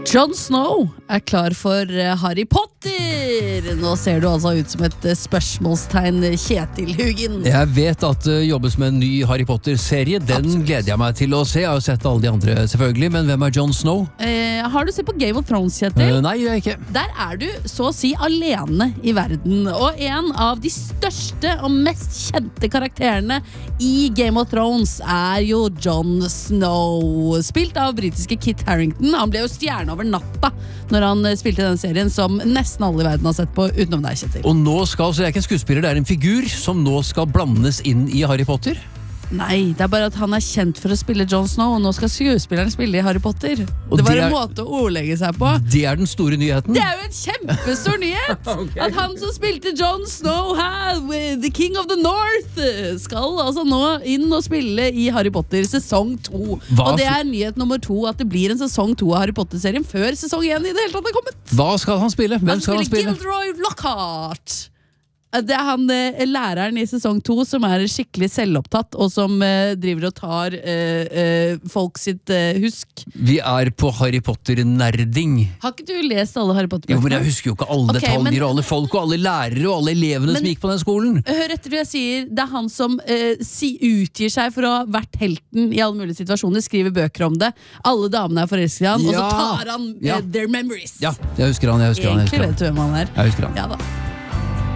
Jon Snow klar for Harry Potter. Nå ser du altså ut som et spørsmålstegn, Kjetil Hugin. Jeg vet at det jobbes med en ny Harry Potter-serie. Den Absolutt. Gleder jeg meg til å se. Jeg har jo sett alle de andre selvfølgelig, men hvem Jon Snow? Har du sett på Game of Thrones, Kjetil? Nei, jeg ikke. Der du så å si alene i verden. Og en av de største og mest kjente karakterene i Game of Thrones jo Jon Snow. Spilt av britiske Kit Harington. Han ble jo stjerne over natta når han spilte den serien som nesten alle i verden har sett på utenom deg, Kjetil. Og nå skal, så jeg er ikke en skuespiller, det en figur som nå skal blandes inn i Harry Potter? Nei, det bare at han kjent for å spille Jon Snow, og nå skal skuespilleren spille i Harry Potter. Og det var en måte å ordlegge seg på. Det den store nyheten. Det jo en kjempestor nyhet! Okay. At han som spilte Jon Snow her, The King of the North, skal altså nå inn og spille i Harry Potter sesong 2. Og det nyhet nummer 2, at det blir en sesong 2 av Harry Potter-serien før sesong 1 i det hele tatt har kommet. Hva skal han spille? Hvem skal han spille? Gilderoy Lockhart. Det han læreren i sesong 2 som skikkelig selvopptatt og som driver og tar folk sitt husk. Vi på Harry Potter-nerding. Har ikke du lest alle Harry Potter-bøkene? Jo, men jeg husker jo ikke alle detaljer og alle folk og alle lærere og alle elevene som gikk på den skolen. Hør etter det jeg sier. Det han som utgir seg for å ha vært helten i alle mulige situasjoner, skriver bøker om det. Alle damene forelsket i han, og så tar han their memories. Ja, jeg husker han. Egentlig vet du hvem han Jeg husker han. Ja da.